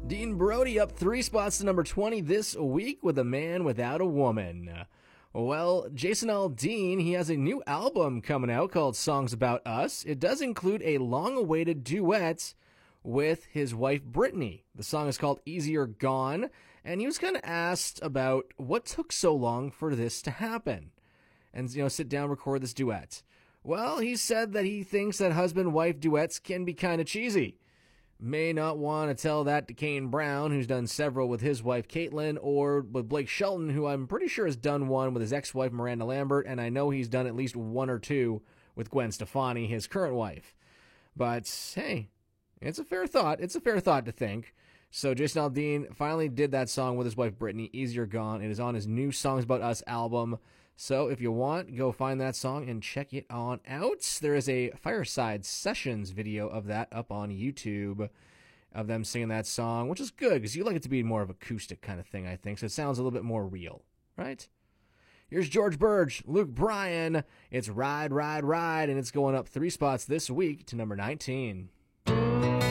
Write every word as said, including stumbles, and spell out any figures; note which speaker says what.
Speaker 1: Dean Brody up three spots to number twenty this week with A Man Without a Woman. Well, Jason Aldean, he has a new album coming out called Songs About Us. It does include a long-awaited duet with his wife Brittany. The song is called Easier Gone, and he was kind of asked about what took so long for this to happen and, you know, sit down, record this duet. Well, he said that he thinks that husband-wife duets can be kind of cheesy. May not want to tell that to Kane Brown, who's done several with his wife Caitlin, or with Blake Shelton, who I'm pretty sure has done one with his ex-wife Miranda Lambert, and I know he's done at least one or two with Gwen Stefani, his current wife. But, hey, it's a fair thought. It's a fair thought to think. So Jason Aldean finally did that song with his wife Brittany, Easier Gone. It is on his new Songs About Us album. So if you want, go find that song and check it on out. There is a Fireside Sessions video of that up on YouTube of them singing that song, which is good because you like it to be more of acoustic kind of thing, I think. So it sounds a little bit more real, right? Here's George Burge, Luke Bryan. It's Ride, Ride, Ride, and it's going up three spots this week to number nineteen.